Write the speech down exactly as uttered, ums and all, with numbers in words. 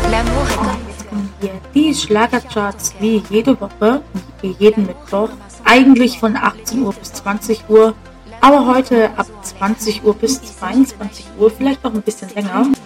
L'amour est comme Jetzt kommen hier die Schlagercharts wie jede Woche, wie jeden Mittwoch, eigentlich von achtzehn Uhr bis zwanzig Uhr, aber heute ab zwanzig Uhr bis zweiundzwanzig Uhr, vielleicht noch ein bisschen länger.